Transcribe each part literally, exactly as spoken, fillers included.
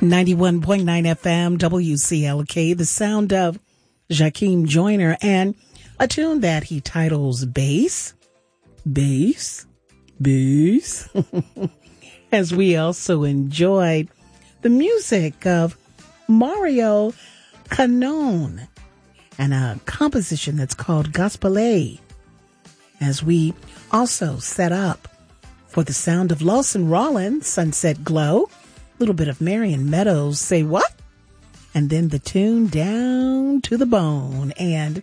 ninety-one point nine F M, W C L K, the sound of Jakeem Joyner, and a tune that he titles Bass, Bass, Bass, as we also enjoyed the music of Mario Canone and a composition that's called Gospel-A, as we also set up for the sound of Lawson Rollins, Sunset Glow, a little bit of Marion Meadows, Say What? And then the tune Down to the Bone, and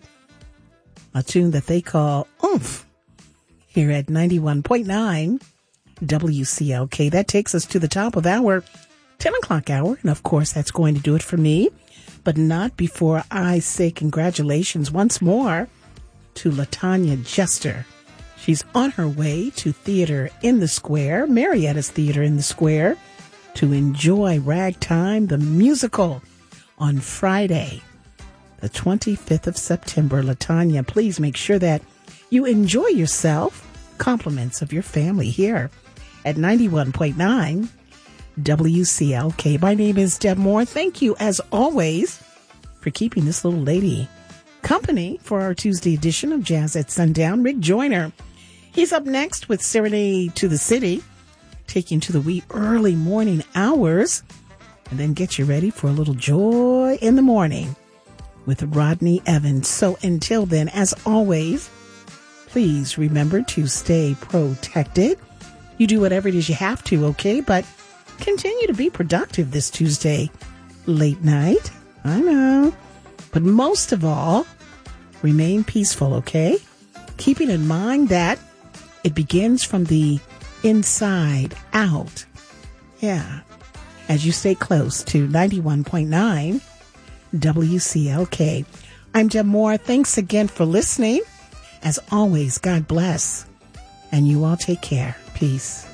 a tune that they call Oomph here at ninety-one point nine W C L K. That takes us to the top of our ten o'clock hour, and of course that's going to do it for me, but not before I say congratulations once more to LaTanya Jester. She's on her way to Theater in the Square, Marietta's Theater in the Square, to enjoy Ragtime, the musical, on Friday, the twenty-fifth of September. LaTanya, please make sure that you enjoy yourself. Compliments of your family here at ninety-one point nine W C L K. My name is Deb Moore. Thank you, as always, for keeping this little lady company for our Tuesday edition of Jazz at Sundown. Rick Joyner, he's up next with Serenade to the City, taking to the wee early morning hours, and then get you ready for a little joy in the morning with Rodney Evans. So until then, as always, please remember to stay protected. You do whatever it is you have to, okay? But continue to be productive this Tuesday late night. I know. But most of all, remain peaceful, okay? Keeping in mind that it begins from the inside out. Yeah. As you stay close to ninety-one point nine W C L K. I'm Deb Moore. Thanks again for listening. As always, God bless. And you all take care. Peace.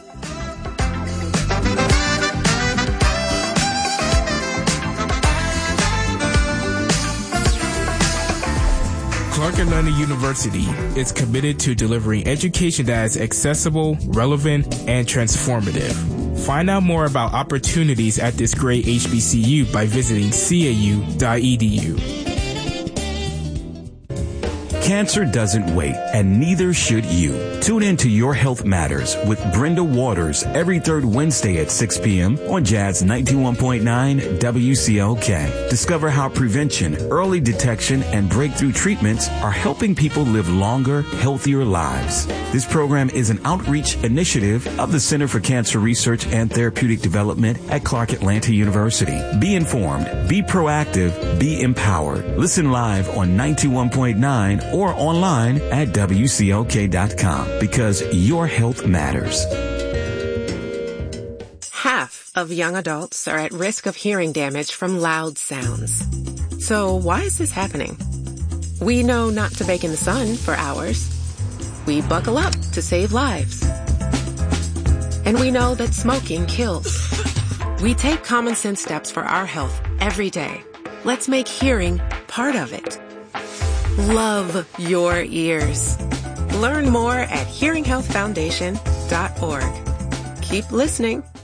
Clark Atlanta University is committed to delivering education that is accessible, relevant, and transformative. Find out more about opportunities at this great H B C U by visiting C A U dot E D U. Cancer doesn't wait, and neither should you. Tune in to Your Health Matters with Brenda Waters every third Wednesday at six p.m. on Jazz ninety-one point nine W C L K. Discover how prevention, early detection, and breakthrough treatments are helping people live longer, healthier lives. This program is an outreach initiative of the Center for Cancer Research and Therapeutic Development at Clark Atlanta University. Be informed, be proactive, be empowered. Listen live on ninety-one point nine or online at W C L K dot com, because your health matters. Half of young adults are at risk of hearing damage from loud sounds. So why is this happening? We know not to bake in the sun for hours. We buckle up to save lives. And we know that smoking kills. We take common sense steps for our health every day. Let's make hearing part of it. Love your ears. Learn more at hearing health foundation dot org. Keep listening.